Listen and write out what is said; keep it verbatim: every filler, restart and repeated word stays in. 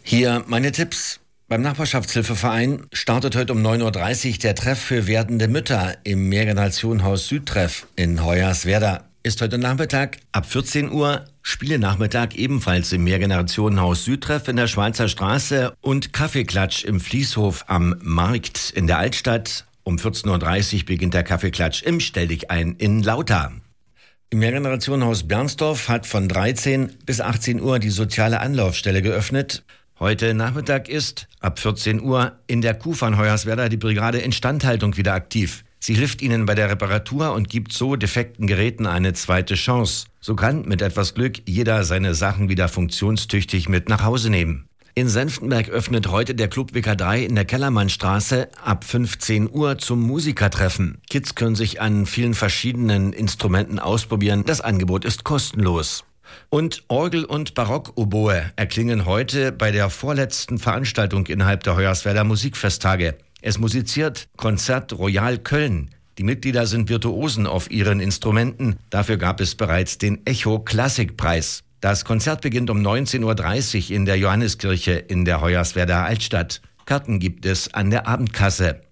Hier meine Tipps. Beim Nachbarschaftshilfeverein startet heute um neun Uhr dreißig der Treff für werdende Mütter im Mehrgenerationenhaus Südtreff in Hoyerswerda. Ist heute Nachmittag ab vierzehn Uhr, Spielenachmittag ebenfalls im Mehrgenerationenhaus Südtreff in der Schweizer Straße und Kaffeeklatsch im Fließhof am Markt in der Altstadt. Um vierzehn Uhr dreißig beginnt der Kaffeeklatsch im Stelldichein in Lauter. Im Mehrgenerationenhaus Bernsdorf hat von dreizehn bis achtzehn Uhr die soziale Anlaufstelle geöffnet. Heute Nachmittag ist ab vierzehn Uhr in der Q von Hoyerswerda die Brigade Instandhaltung wieder aktiv. Sie hilft Ihnen bei der Reparatur und gibt so defekten Geräten eine zweite Chance. So kann mit etwas Glück jeder seine Sachen wieder funktionstüchtig mit nach Hause nehmen. In Senftenberg öffnet heute der Club W K drei in der Kellermannstraße ab fünfzehn Uhr zum Musikertreffen. Kids können sich an vielen verschiedenen Instrumenten ausprobieren. Das Angebot ist kostenlos. Und Orgel und Barockoboe erklingen heute bei der vorletzten Veranstaltung innerhalb der Hoyerswerda Musikfesttage. Es musiziert Konzert Royal Köln. Die Mitglieder sind Virtuosen auf ihren Instrumenten. Dafür gab es bereits den Echo Klassikpreis. Das Konzert beginnt um neunzehn Uhr dreißig in der Johanneskirche in der Hoyerswerda Altstadt. Karten gibt es an der Abendkasse.